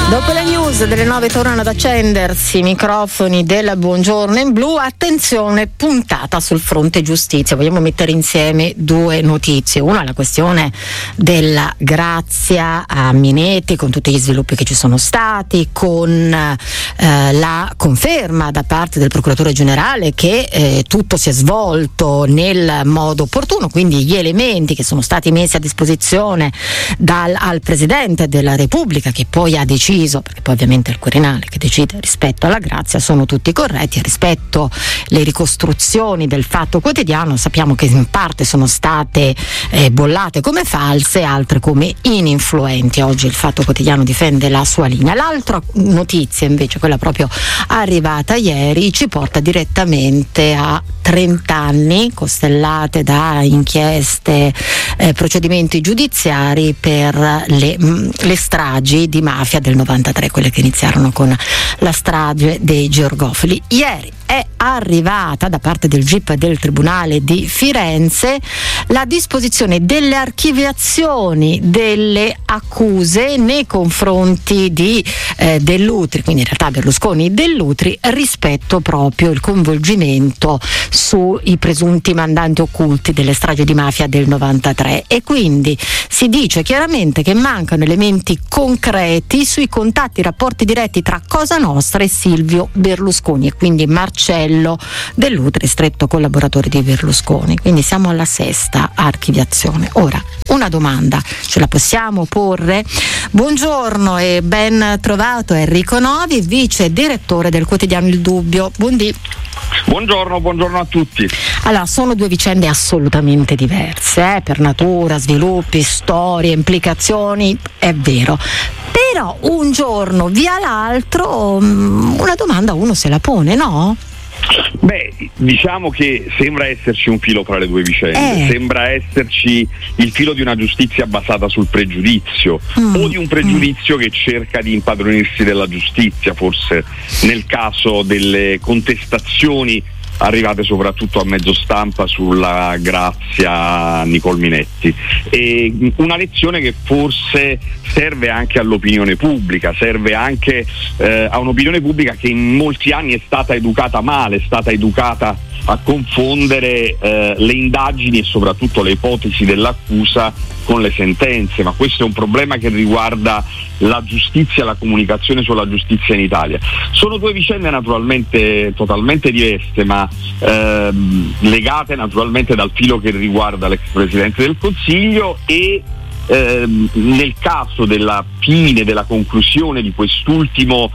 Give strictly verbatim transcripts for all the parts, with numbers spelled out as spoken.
Dopo le news delle nove tornano ad accendersi i microfoni della Buongiorno in Blu. Attenzione, puntata sul fronte giustizia. Vogliamo mettere insieme due notizie. Una è la questione della grazia a Minetti, con tutti gli sviluppi che ci sono stati, con eh, la conferma da parte del procuratore generale che eh, tutto si è svolto nel modo opportuno, quindi gli elementi che sono stati messi a disposizione dal al Presidente della Repubblica, che poi ha deciso, perché poi ovviamente è il Quirinale che decide rispetto alla grazia, sono tutti corretti. E rispetto alle ricostruzioni del Fatto Quotidiano, sappiamo che in parte sono state eh, bollate come false, altre come ininfluenti. Oggi il Fatto Quotidiano difende la sua linea. L'altra notizia invece, quella proprio arrivata ieri, ci porta direttamente a trenta anni costellate da inchieste, eh, procedimenti giudiziari per le, mh, le stragi di mafia del novantatré, quelle che iniziarono con la strage dei Georgofili. Ieri è arrivata da parte del G I P del Tribunale di Firenze la disposizione delle archiviazioni delle accuse nei confronti di eh, Dell'Utri, quindi in realtà Berlusconi e Dell'Utri, rispetto proprio al coinvolgimento sui presunti mandanti occulti delle stragi di mafia del novantatré. E quindi si dice chiaramente che mancano elementi concreti sui contatti, rapporti diretti tra Cosa Nostra e Silvio Berlusconi, e quindi Marcello Dell'Utri, stretto collaboratore di Berlusconi. Quindi siamo alla sesta archiviazione. Ora, una domanda ce la possiamo porre? Buongiorno e ben trovato Enrico Novi, vice direttore del quotidiano Il Dubbio. Buondì. Buongiorno, buongiorno a tutti. Allora, sono due vicende assolutamente diverse, eh? Per natura, sviluppi, storie, implicazioni, è vero. Però un giorno via l'altro una domanda uno se la pone, no? Beh, diciamo che sembra esserci un filo tra le due vicende, eh. sembra esserci il filo di una giustizia basata sul pregiudizio mm. o di un pregiudizio mm. che cerca di impadronirsi della giustizia, forse nel caso delle contestazioni arrivate soprattutto a mezzo stampa sulla grazia Nicole Minetti. E una lezione che forse serve anche all'opinione pubblica, serve anche eh, a un'opinione pubblica che in molti anni è stata educata male, è stata educata a confondere eh, le indagini e soprattutto le ipotesi dell'accusa con le sentenze, ma questo è un problema che riguarda la giustizia e la comunicazione sulla giustizia in Italia. Sono due vicende naturalmente totalmente diverse, ma ehm, legate naturalmente dal filo che riguarda l'ex Presidente del Consiglio e ehm, nel caso della fine, della conclusione di quest'ultimo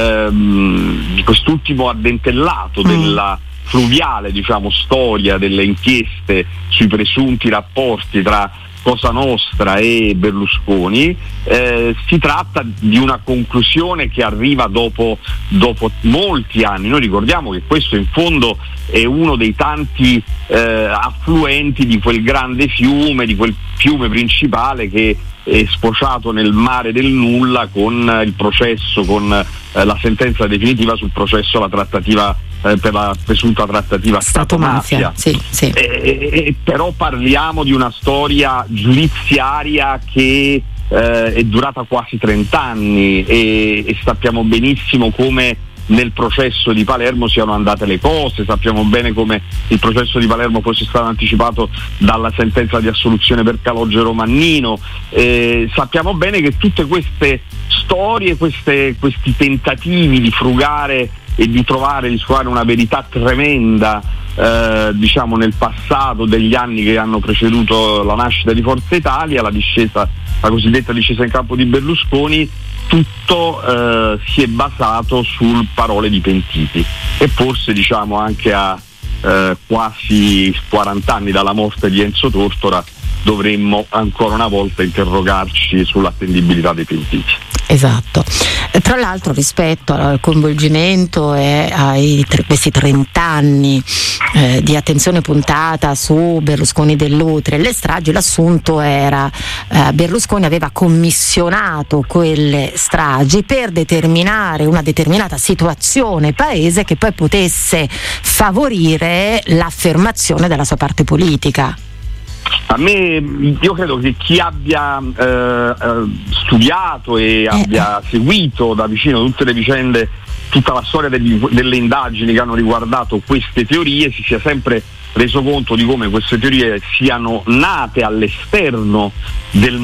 ehm, di quest'ultimo addentellato mm. della fluviale, diciamo, storia delle inchieste sui presunti rapporti tra Cosa Nostra e Berlusconi, eh, si tratta di una conclusione che arriva dopo, dopo molti anni. Noi ricordiamo che questo in fondo è uno dei tanti eh, affluenti di quel grande fiume, di quel fiume principale che è sfociato nel mare del nulla con il processo, con eh, la sentenza definitiva sul processo alla trattativa eh, per la presunta trattativa Stato-mafia. Sì, sì. E, e, però parliamo di una storia giudiziaria che eh, è durata quasi trent'anni e, e sappiamo benissimo come nel processo di Palermo siano andate le cose, sappiamo bene come il processo di Palermo fosse stato anticipato dalla sentenza di assoluzione per Calogero Mannino, eh, sappiamo bene che tutte queste storie, queste, questi tentativi di frugare e di trovare, di scovare una verità tremenda eh, diciamo nel passato degli anni che hanno preceduto la nascita di Forza Italia, la discesa, la cosiddetta discesa in campo di Berlusconi, tutto eh, si è basato sul parole di pentiti e forse diciamo anche a eh, quasi quaranta anni dalla morte di Enzo Tortora dovremmo ancora una volta interrogarci sull'attendibilità dei pentiti. Esatto. Tra l'altro rispetto al coinvolgimento e ai questi trent'anni eh, di attenzione puntata su Berlusconi Dell'Utri e le stragi, l'assunto era eh, Berlusconi aveva commissionato quelle stragi per determinare una determinata situazione paese che poi potesse favorire l'affermazione della sua parte politica. A me, io credo che chi abbia eh, studiato e abbia seguito da vicino tutte le vicende, tutta la storia degli, delle indagini che hanno riguardato queste teorie, si sia sempre reso conto di come queste teorie siano nate all'esterno del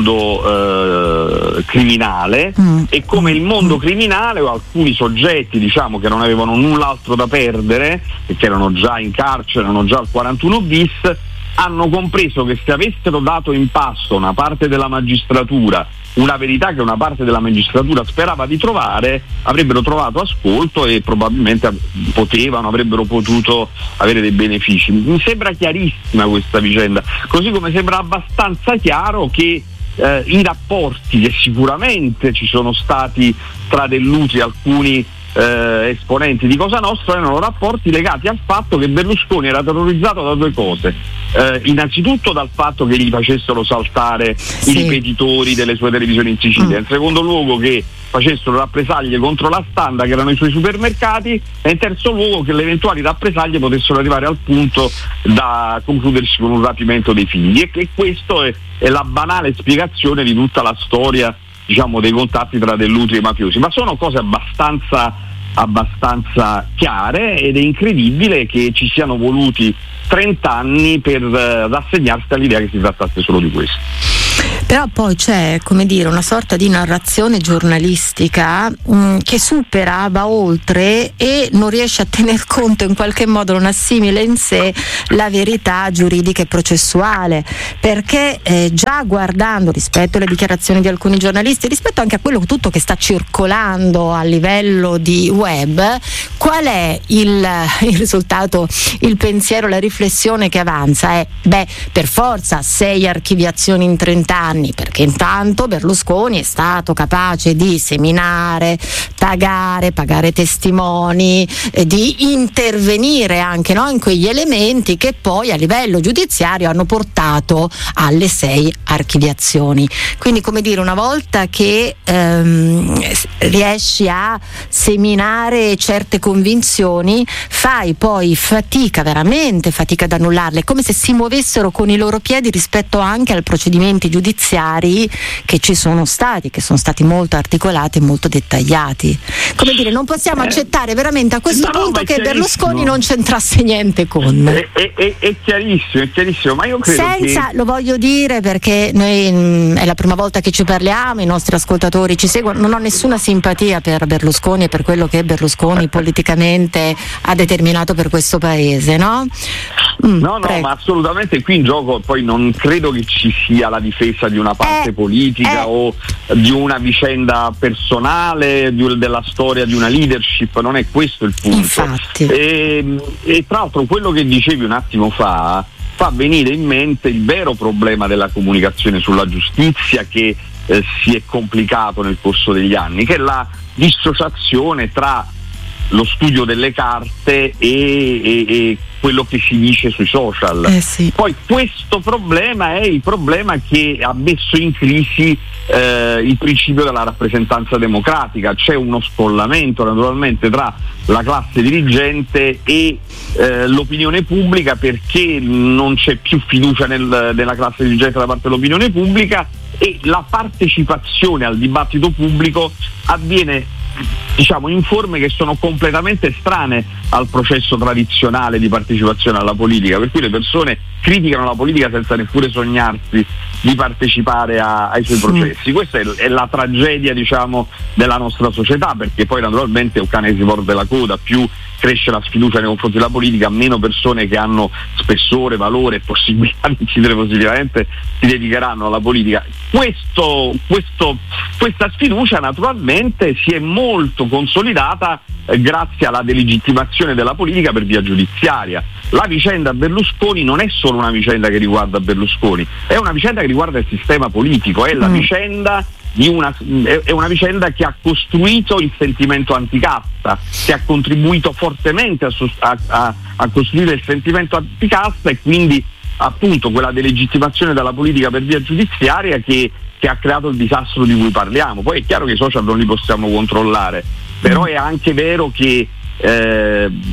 mondo eh, criminale mm. e come il mondo criminale o alcuni soggetti, diciamo, che non avevano null'altro da perdere e che erano già in carcere, erano già al quarantuno bis, hanno compreso che se avessero dato in pasto una parte della magistratura, una verità che una parte della magistratura sperava di trovare, avrebbero trovato ascolto e probabilmente potevano, avrebbero potuto avere dei benefici. Mi sembra chiarissima questa vicenda, così come sembra abbastanza chiaro che eh, i rapporti che sicuramente ci sono stati tra Dell'Utri e alcuni Eh, esponenti di Cosa Nostra erano rapporti legati al fatto che Berlusconi era terrorizzato da due cose, eh, innanzitutto dal fatto che gli facessero saltare sì. i ripetitori delle sue televisioni in Sicilia, mm. in secondo luogo che facessero rappresaglie contro la Standa, che erano i suoi supermercati, e in terzo luogo che le eventuali rappresaglie potessero arrivare al punto da concludersi con un rapimento dei figli, e che questo è, è la banale spiegazione di tutta la storia, diciamo, dei contatti tra Dell'Utri e i mafiosi. Ma sono cose abbastanza abbastanza chiare ed è incredibile che ci siano voluti trenta anni per uh, rassegnarsi all'idea che si trattasse solo di questo. Però poi c'è, come dire, una sorta di narrazione giornalistica mh, che supera, va oltre e non riesce a tener conto, in qualche modo non assimila in sé la verità giuridica e processuale, perché eh, già guardando rispetto alle dichiarazioni di alcuni giornalisti, rispetto anche a quello tutto che sta circolando a livello di web, qual è il, il risultato, il pensiero, la riflessione che avanza è, beh, per forza sei archiviazioni in trenta anni, perché intanto Berlusconi è stato capace di seminare, pagare, pagare testimoni, eh, di intervenire anche, no, in quegli elementi che poi a livello giudiziario hanno portato alle sei archiviazioni. Quindi, come dire, una volta che ehm, riesci a seminare certe convinzioni, fai poi fatica, veramente fatica ad annullarle, come se si muovessero con i loro piedi rispetto anche ai procedimenti giudiziari che ci sono stati, che sono stati molto articolati e molto dettagliati. Come dire, non possiamo eh, accettare veramente a questo no, punto che Berlusconi non c'entrasse niente con. È, è, è, è chiarissimo, è chiarissimo, ma io credo senza, che... lo voglio dire perché noi mh, è la prima volta che ci parliamo, i nostri ascoltatori ci seguono, non ho nessuna simpatia per Berlusconi e per quello che Berlusconi politicamente ha determinato per questo paese, no? Mm, no, no, prego. Ma assolutamente qui in gioco poi non credo che ci sia la difesa di una parte eh, politica eh. o di una vicenda personale, di, della storia di una leadership, non è questo il punto. Infatti. E, e tra l'altro quello che dicevi un attimo fa fa venire in mente il vero problema della comunicazione sulla giustizia che eh, si è complicato nel corso degli anni, che è la dissociazione tra lo studio delle carte e, e, e quello che si dice sui social. Eh sì. Poi questo problema è il problema che ha messo in crisi eh, il principio della rappresentanza democratica. C'è uno scollamento naturalmente tra la classe dirigente e eh, l'opinione pubblica, perché non c'è più fiducia nel, nella classe dirigente da parte dell'opinione pubblica, e la partecipazione al dibattito pubblico avviene, diciamo, in forme che sono completamente estranee al processo tradizionale di partecipazione alla politica, per cui le persone criticano la politica senza neppure sognarsi di partecipare a, ai suoi processi. Questa è, è la tragedia, diciamo, della nostra società, perché poi naturalmente è un cane che si morde la coda, più cresce la sfiducia nei confronti della politica, meno persone che hanno spessore, valore e possibilità di incidere positivamente si dedicheranno alla politica. Questo, questo, questa sfiducia naturalmente si è molto consolidata eh, grazie alla delegittimazione della politica per via giudiziaria. La vicenda Berlusconi non è solo una vicenda che riguarda Berlusconi, è una vicenda che riguarda il sistema politico, è la mm. vicenda di una, è una vicenda che ha costruito il sentimento anticasta, che ha contribuito fortemente a, a, a costruire il sentimento anticasta, e quindi appunto quella delegittimazione della politica per via giudiziaria che, che ha creato il disastro di cui parliamo. Poi è chiaro che i social non li possiamo controllare, però è anche vero che eh,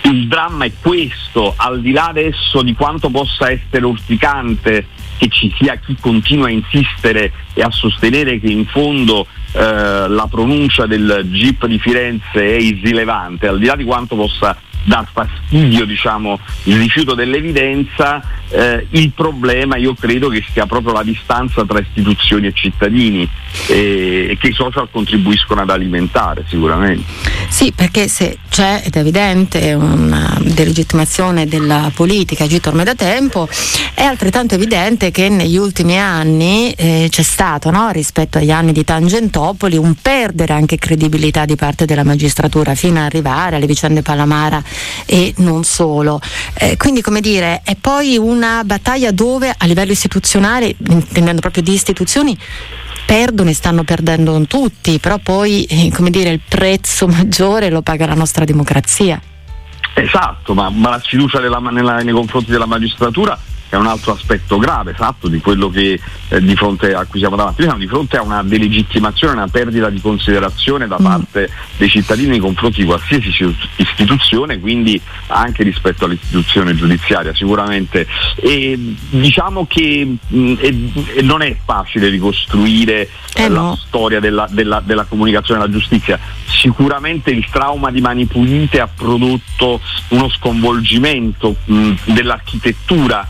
il dramma è questo, al di là adesso di quanto possa essere urticante che ci sia chi continua a insistere e a sostenere che in fondo eh, la pronuncia del G I P di Firenze è irrilevante, al di là di quanto possa dar fastidio, diciamo, il rifiuto dell'evidenza, eh, il problema io credo che sia proprio la distanza tra istituzioni e cittadini e eh, che i social contribuiscono ad alimentare sicuramente. Sì, perché se c'è, ed è evidente, una delegittimazione della politica agita ormai da tempo, è altrettanto evidente che negli ultimi anni eh, c'è stato, no, rispetto agli anni di Tangentopoli, un perdere anche credibilità di parte della magistratura fino ad arrivare alle vicende Palamara e non solo. Eh, quindi, come dire, è poi una battaglia dove a livello istituzionale, intendendo proprio di istituzioni, perdono e stanno perdendo tutti, però poi eh, come dire, il prezzo maggiore lo paga la nostra democrazia. Esatto, ma, ma la sfiducia della, nella, nei confronti della magistratura è un altro aspetto grave, esatto, di quello che eh, di fronte a cui siamo davanti. Siamo di fronte a una delegittimazione, una perdita di considerazione da parte mm. dei cittadini nei confronti di qualsiasi istituzione, quindi anche rispetto all'istituzione giudiziaria sicuramente. E diciamo che mh, e, e non è facile ricostruire eh, no. la storia della, della, della comunicazione della giustizia. Sicuramente il trauma di Mani Pulite ha prodotto uno sconvolgimento mh, dell'architettura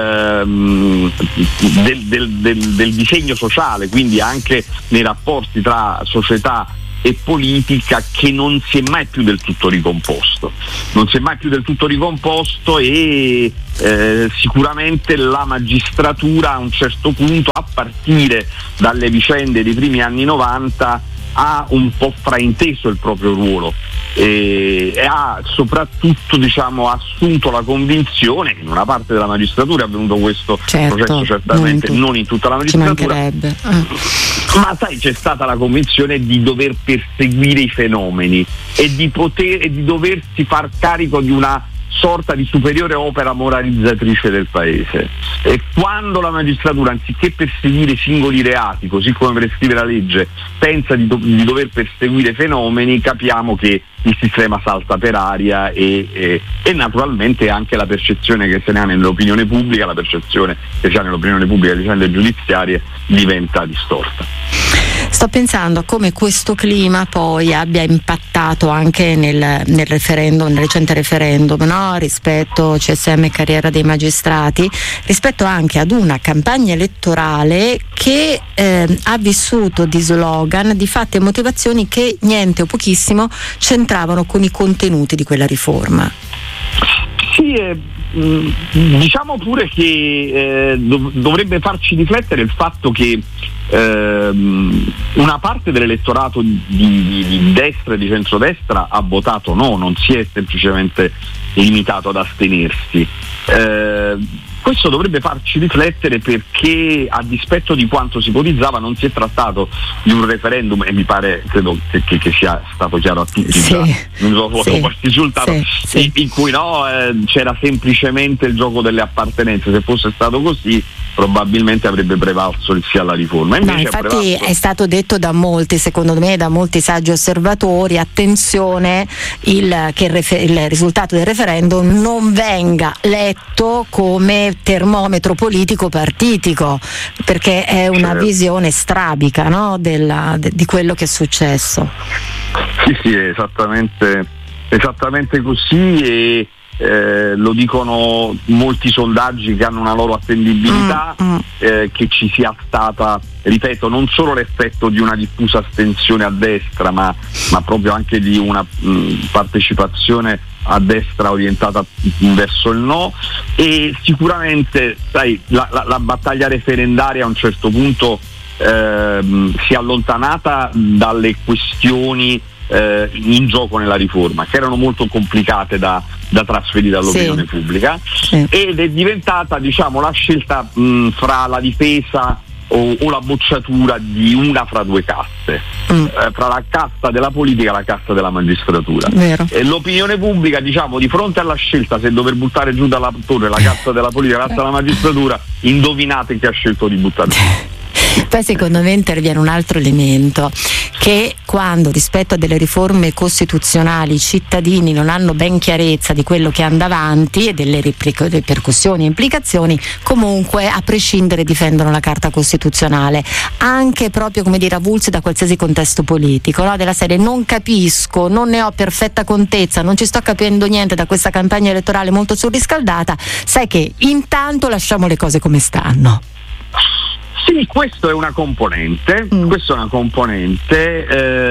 Ehm, del, del, del, del disegno sociale, quindi anche nei rapporti tra società e politica, che non si è mai più del tutto ricomposto non si è mai più del tutto ricomposto e eh, sicuramente la magistratura a un certo punto, a partire dalle vicende dei primi anni novanta, ha un po' frainteso il proprio ruolo e, e ha soprattutto, diciamo, assunto la convinzione che in una parte della magistratura è avvenuto questo certo, processo, certamente non in, non in tutta la magistratura, eh. ma sai, c'è stata la convinzione di dover perseguire i fenomeni e di poter e di doversi far carico di una sorta di superiore opera moralizzatrice del paese. E quando la magistratura, anziché perseguire singoli reati, così come prescrive la legge, pensa di, do- di dover perseguire fenomeni, capiamo che il sistema salta per aria e, e, e naturalmente anche la percezione che se ne ha nell'opinione pubblica, la percezione che si ha nell'opinione pubblica delle vicende giudiziarie diventa distorta. Sto pensando a come questo clima poi abbia impattato anche nel, nel referendum, nel recente referendum, no? Rispetto C S M e carriera dei magistrati, rispetto anche ad una campagna elettorale che eh, ha vissuto di slogan, di fatti e motivazioni che niente o pochissimo c'entravano con i contenuti di quella riforma. Sì, eh, diciamo pure che eh, dov- dovrebbe farci riflettere il fatto che ehm, una parte dell'elettorato di, di, di destra e di centrodestra ha votato no, non si è semplicemente limitato ad astenersi. Eh, questo dovrebbe farci riflettere, perché a dispetto di quanto si ipotizzava non si è trattato di un referendum, e mi pare, credo che, che, che sia stato chiaro a tutti sì, già dopo sì, questo risultato, sì, sì. in cui no, eh, c'era semplicemente il gioco delle appartenenze. Se fosse stato così probabilmente avrebbe prevalso il sì alla riforma. Invece no, infatti è, prevalso... è stato detto da molti, secondo me, da molti saggi osservatori, attenzione, il, che il, refer- il risultato del referendum non venga letto come termometro politico partitico, perché è una certo. visione strabica, no, della, de, di quello che è successo. Sì, sì, è esattamente, esattamente così, e Eh, lo dicono molti sondaggi che hanno una loro attendibilità, mm, mm. Eh, che ci sia stata, ripeto, non solo l'effetto di una diffusa astensione a destra, ma, ma proprio anche di una mh, partecipazione a destra orientata verso il no. E sicuramente, sai, la, la, la battaglia referendaria a un certo punto ehm, si è allontanata dalle questioni eh, in gioco nella riforma, che erano molto complicate da, da trasferire all'opinione sì. pubblica, sì. ed è diventata, diciamo, la scelta mh, fra la difesa o, o la bocciatura di una fra due caste, mm. eh, fra la casta della politica e la casta della magistratura. Vero. E l'opinione pubblica, diciamo, di fronte alla scelta se dover buttare giù dalla torre la casta della politica e la casta della magistratura, indovinate chi ha scelto di buttare giù. Poi secondo me interviene un altro elemento, che quando rispetto a delle riforme costituzionali i cittadini non hanno ben chiarezza di quello che anda avanti e delle ripercussioni e implicazioni, comunque a prescindere difendono la Carta Costituzionale, anche proprio, come dire, avulsi da qualsiasi contesto politico, no? Della serie: non capisco, non ne ho perfetta contezza, non ci sto capendo niente da questa campagna elettorale molto surriscaldata, sai che intanto lasciamo le cose come stanno. Sì, questo è una componente, mm. questo è una componente,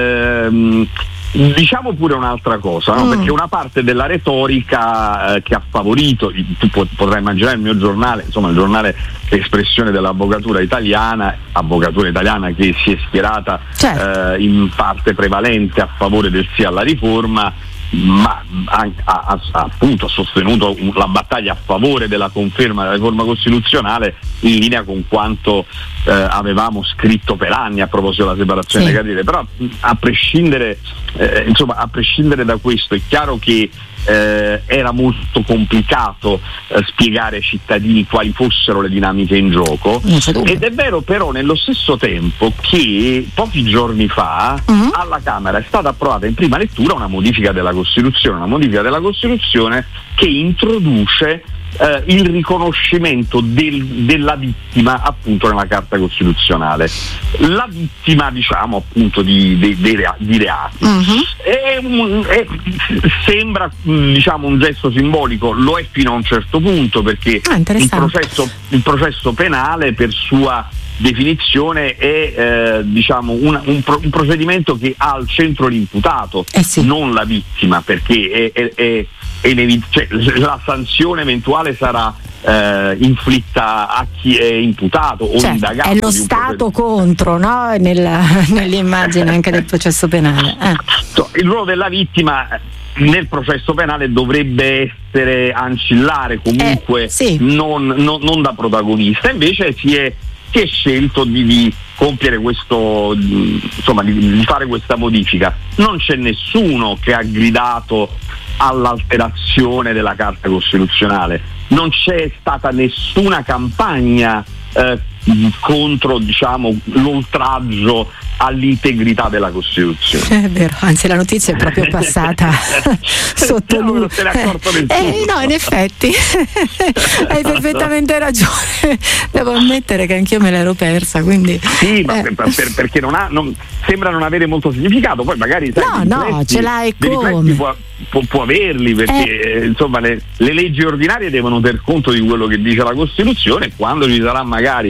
ehm, diciamo pure un'altra cosa, no? mm. perché una parte della retorica eh, che ha favorito, tu potrai immaginare il mio giornale, insomma il giornale espressione dell'avvocatura italiana, avvocatura italiana che si è schierata certo. eh, in parte prevalente a favore del sì alla riforma, ma ha, ha, ha appunto sostenuto la battaglia a favore della conferma della riforma costituzionale in linea con quanto eh, avevamo scritto per anni a proposito della separazione sì. delle carriere. Però a prescindere eh, insomma a prescindere da questo è chiaro che Eh, era molto complicato eh, spiegare ai cittadini quali fossero le dinamiche in gioco, ed è vero però nello stesso tempo che pochi giorni fa uh-huh. alla Camera è stata approvata in prima lettura una modifica della Costituzione, una modifica della Costituzione che introduce Uh, il riconoscimento del, della vittima appunto nella Carta Costituzionale. La vittima, diciamo, appunto di, di, di, rea, di reati uh-huh. è un, è, sembra diciamo un gesto simbolico, lo è fino a un certo punto, perché ah, il, processo, il processo penale per sua definizione è eh, diciamo un, un, pro, un procedimento che ha al centro l'imputato, eh sì. non la vittima, perché è, è, è cioè, la sanzione eventuale sarà eh, inflitta a chi è imputato o certo, indagato. È lo Stato contro, no? Nella, nell'immagine anche del processo penale. Eh. Il ruolo della vittima nel processo penale dovrebbe essere ancillare, comunque eh, sì. non, non, non da protagonista, invece si è, si è scelto di, di compiere questo, insomma di, di fare questa modifica. Non c'è nessuno che ha gridato all'alterazione della Carta Costituzionale, non c'è stata nessuna campagna eh, contro diciamo l'oltraggio all'integrità della Costituzione. È vero, anzi la notizia è proprio passata sotto lui. Non se ne è accorto nessuno. Eh, no, in effetti hai perfettamente ragione. Devo ammettere che anch'io me l'ero persa, quindi sì, ma eh. per, per, perché non ha, non, sembra non avere molto significato. Poi magari sai, no, no, ce l'hai come può, può, può averli, perché eh. insomma le, le leggi ordinarie devono tener conto di quello che dice la Costituzione. Quando ci sarà magari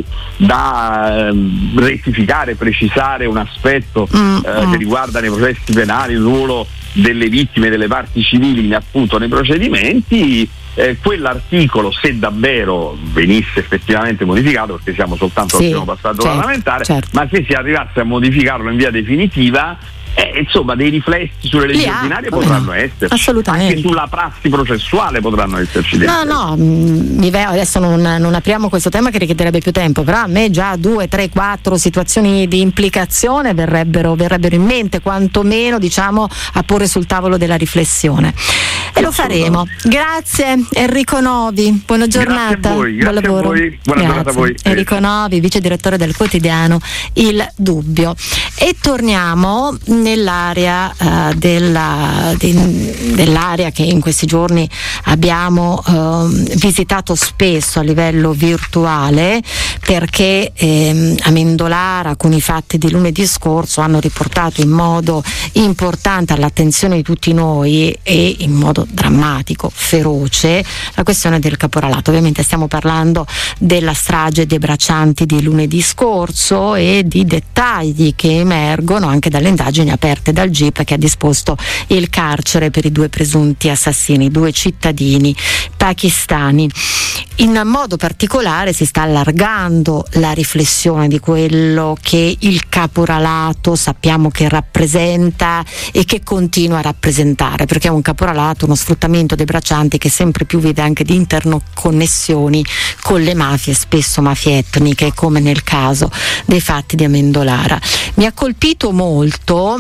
da eh, rettificare, precisare un aspetto mm, eh, mm. che riguarda nei processi penali il ruolo delle vittime, delle parti civili appunto nei procedimenti, eh, quell'articolo, se davvero venisse effettivamente modificato, perché siamo soltanto sì, al primo passaggio certo, parlamentare, certo. ma se si arrivasse a modificarlo in via definitiva, Eh, insomma dei riflessi sulle leggi ha, ordinarie potranno esserci, assolutamente. Anche sulla prassi processuale potranno esserci. No, no, mi ve- adesso non, non apriamo questo tema che richiederebbe più tempo, però a me già due, tre, quattro situazioni di implicazione verrebbero, verrebbero in mente, quantomeno diciamo a porre sul tavolo della riflessione. E lo faremo. Grazie Enrico Novi, buona giornata. Grazie a voi, buon grazie lavoro. a voi. Buona giornata a voi. Enrico Novi, vice direttore del quotidiano Il Dubbio. E torniamo nell'area uh, della, de, dell'area che in questi giorni abbiamo uh, visitato spesso a livello virtuale, perché ehm, a Mendolara con i fatti di lunedì scorso hanno riportato in modo importante all'attenzione di tutti noi e in modo drammatico, feroce, la questione del caporalato. Ovviamente stiamo parlando della strage dei braccianti di lunedì scorso e di dettagli che emergono anche dalle indagini aperte dal G I P, che ha disposto il carcere per i due presunti assassini, due cittadini pakistani. In modo particolare si sta allargando la riflessione di quello che il caporalato sappiamo che rappresenta e che continua a rappresentare, perché è un caporalato, uno sfruttamento dei braccianti che sempre più vede anche di interconnessioni con le mafie, spesso mafie etniche, come nel caso dei fatti di Amendolara. Mi ha colpito molto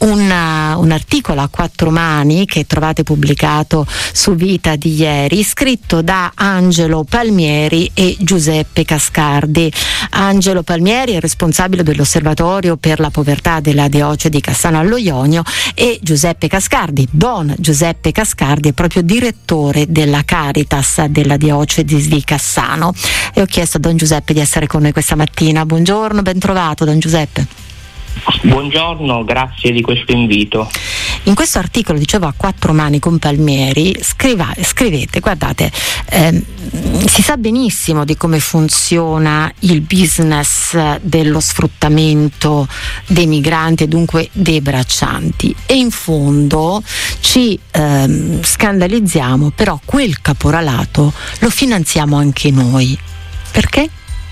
una, un articolo a quattro mani che trovate pubblicato su Vita di ieri, scritto da Angelo Palmieri e Giuseppe Cascardi. Angelo Palmieri è responsabile dell'Osservatorio per la povertà della diocesi di Cassano allo Ionio e Giuseppe Cascardi, Don Giuseppe Cascardi, è proprio direttore della Caritas della diocesi di Cassano. E ho chiesto a Don Giuseppe di essere con noi questa mattina. Buongiorno, ben trovato Don Giuseppe. Buongiorno, grazie di questo invito. In questo articolo, dicevo, a quattro mani con Palmieri, scriva, scrivete, guardate, ehm, si sa benissimo di come funziona il business dello sfruttamento dei migranti e dunque dei braccianti, e in fondo ci ehm, scandalizziamo, però quel caporalato lo finanziamo anche noi. Perché?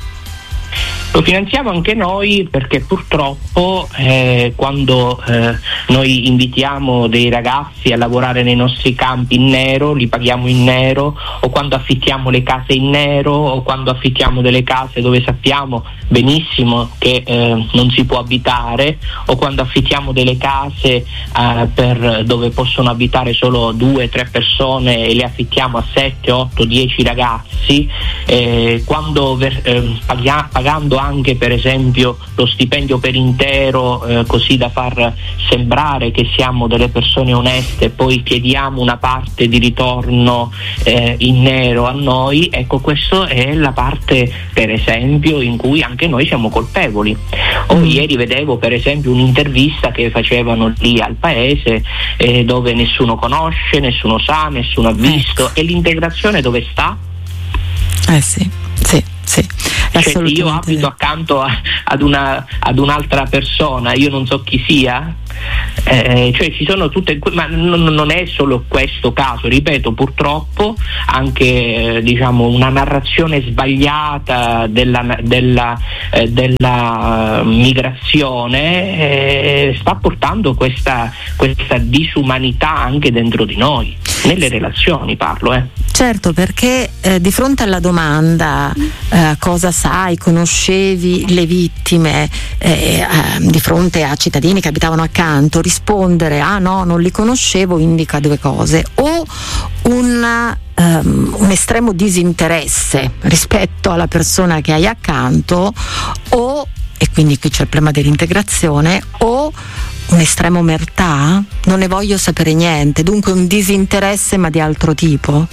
Lo finanziamo anche noi perché purtroppo eh, quando eh, noi invitiamo dei ragazzi a lavorare nei nostri campi in nero, li paghiamo in nero, o quando affittiamo le case in nero, o quando affittiamo delle case dove sappiamo benissimo che eh, non si può abitare, o quando affittiamo delle case eh, per dove possono abitare solo due, tre persone e le affittiamo a sette, otto, dieci ragazzi, eh, quando ver- eh, paghi- pagando anche per esempio lo stipendio per intero, eh, così da far sembrare che siamo delle persone oneste, poi chiediamo una parte di ritorno eh, in nero a noi. Ecco, questa è la parte per esempio in cui anche noi siamo colpevoli. O mm. ieri vedevo per esempio un'intervista che facevano lì al paese eh, dove nessuno conosce, nessuno sa, nessuno ha visto, ecco. E l'integrazione dove sta? Eh sì, sì, sì. Cioè, io abito accanto a, ad, una, ad un'altra persona, io non so chi sia, eh, cioè ci sono tutte, ma non, non è solo questo caso, ripeto, purtroppo anche eh, diciamo una narrazione sbagliata della, della, eh, della migrazione eh, sta portando questa, questa disumanità anche dentro di noi, nelle relazioni parlo. Eh. Certo, perché eh, di fronte alla domanda eh, cosa sai, conoscevi le vittime, eh, eh, di fronte a cittadini che abitavano accanto, rispondere ah no, non li conoscevo indica due cose: o una, um, un estremo disinteresse rispetto alla persona che hai accanto, o, e quindi qui c'è il problema dell'integrazione, o un'estrema omertà, non ne voglio sapere niente, dunque un disinteresse ma di altro tipo.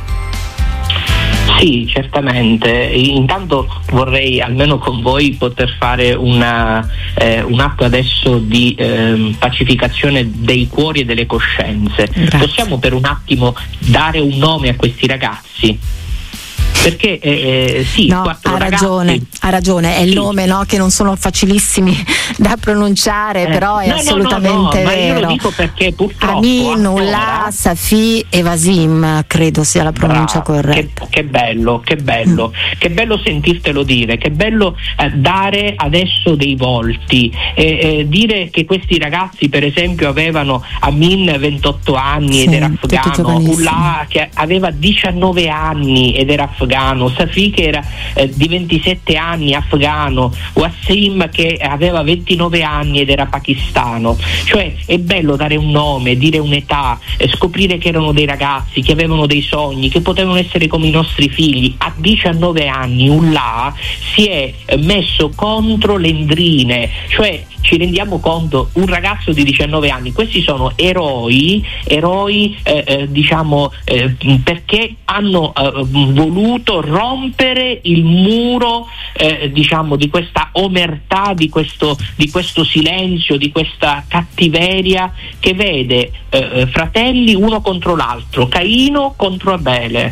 Sì, certamente. Intanto vorrei almeno con voi poter fare una, eh, un atto adesso di eh, pacificazione dei cuori e delle coscienze. Grazie. Possiamo per un attimo dare un nome a questi ragazzi? Perché eh, sì, no, quattro ha ragazzi, ragione, ha ragione, è il sì. nome, no, che non sono facilissimi da pronunciare, eh, però è no, assolutamente no, no, no, vero. Ma io lo dico perché purtroppo Amin, Ullah, Safi e Wasim, credo sia la pronuncia bravo, corretta. Che, che bello, che bello, mm. che bello sentirtelo dire, che bello eh, dare adesso dei volti, eh, eh, dire che questi ragazzi per esempio avevano Amin ventotto anni sì, ed era afghano, Ullah che aveva diciannove anni ed era afghano, Safi che era eh, di ventisette anni afghano, Wasim che aveva ventinove anni ed era pakistano. Cioè è bello dare un nome, dire un'età, eh, scoprire che erano dei ragazzi, che avevano dei sogni, che potevano essere come i nostri figli. A diciannove anni Ullah si è messo contro le ndrine, cioè ci rendiamo conto, un ragazzo di diciannove anni, questi sono eroi, eroi eh, eh, diciamo eh, perché hanno eh, voluto rompere il muro eh, diciamo di questa omertà, di questo, di questo silenzio, di questa cattiveria che vede eh, fratelli uno contro l'altro, Caino contro Abele.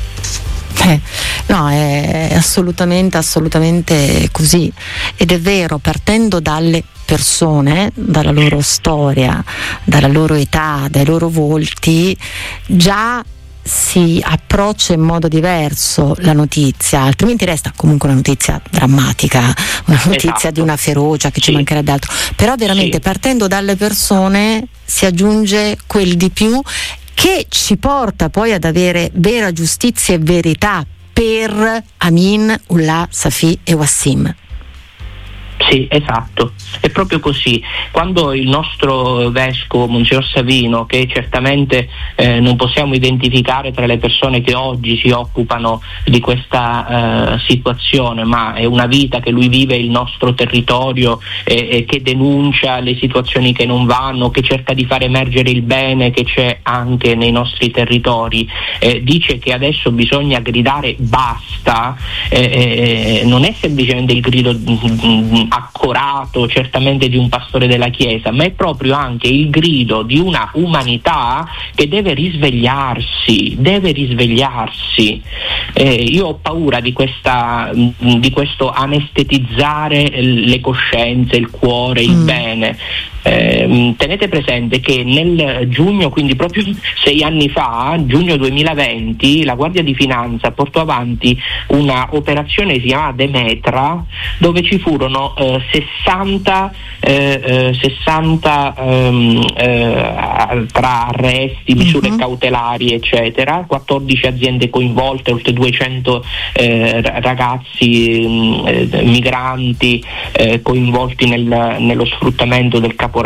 Eh, no, è assolutamente, assolutamente così, ed è vero, partendo dalle persone, dalla loro storia, dalla loro età, dai loro volti, già si approccia in modo diverso la notizia, altrimenti resta comunque una notizia drammatica, una notizia esatto. di una ferocia che sì. ci mancherebbe altro, però veramente sì. partendo dalle persone si aggiunge quel di più che ci porta poi ad avere vera giustizia e verità per Amin, Ullah, Safi e Wasim. Sì, esatto, è proprio così. Quando il nostro vescovo, Monsignor Savino, che certamente eh, non possiamo identificare tra le persone che oggi si occupano di questa eh, situazione, ma è una vita che lui vive il nostro territorio e, e che denuncia le situazioni che non vanno, che cerca di far emergere il bene che c'è anche nei nostri territori, eh, dice che adesso bisogna gridare basta, eh, eh, non è semplicemente il grido mm, accorato certamente di un pastore della Chiesa, ma è proprio anche il grido di una umanità che deve risvegliarsi, deve risvegliarsi. Eh, io ho paura di questa di questo anestetizzare le coscienze, il cuore, il mm. bene. Eh, tenete presente che nel giugno, quindi proprio sei anni fa, giugno duemilaventi, la Guardia di Finanza portò avanti una operazione che si chiama Demetra, dove ci furono eh, sessanta, eh, eh, sessanta ehm, eh, tra arresti, misure mm-hmm. cautelari eccetera, quattordici aziende coinvolte, oltre duecento eh, ragazzi eh, migranti eh, coinvolti nel, nello sfruttamento del caporalato.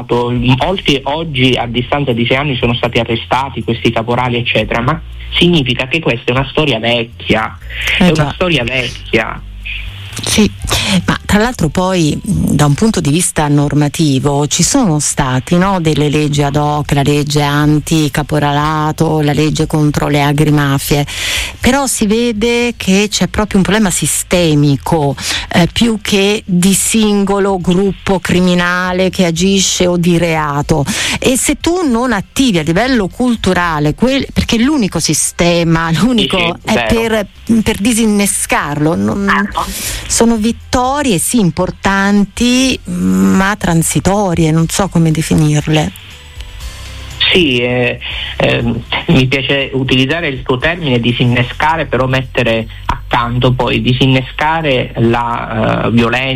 Molti oggi a distanza di sei anni sono stati arrestati, questi caporali eccetera, ma significa che questa è una storia vecchia, eh è già. una storia vecchia. Sì, ma tra l'altro poi da un punto di vista normativo ci sono stati, no, delle leggi ad hoc, la legge anti-caporalato, la legge contro le agrimafie, però si vede che c'è proprio un problema sistemico eh, più che di singolo gruppo criminale che agisce o di reato, e se tu non attivi a livello culturale quel, perché l'unico sistema, l'unico sì, sì, è per, per disinnescarlo, non, sono vittorie sì importanti ma transitorie, non so come definirle. Sì, eh, eh, mi piace utilizzare il tuo termine disinnescare, però mettere accanto poi disinnescare la uh, violenza